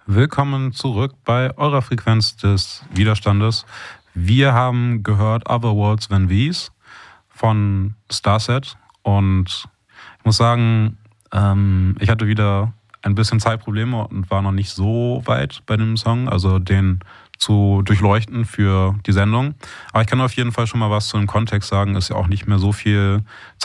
Willkommen zurück bei eurer Frequenz des Widerstandes. Wir haben gehört Other Worlds Than These von Starset und ich muss sagen, ich hatte wieder ein bisschen Zeitprobleme und war noch nicht so weit bei dem Song, also den zu durchleuchten für die Sendung. Aber ich kann auf jeden Fall schon mal was zu dem Kontext sagen, ist ja auch nicht mehr so viel